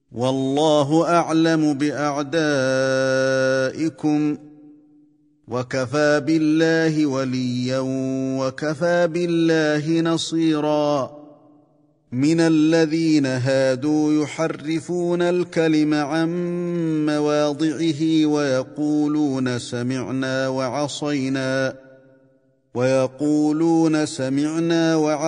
والله اعلم باعدائكم وكفى بالله وليا وكفى بالله نصيرا من الذين هادوا يحرفون الكلم عن مواضعه ويقولون سمعنا وعصينا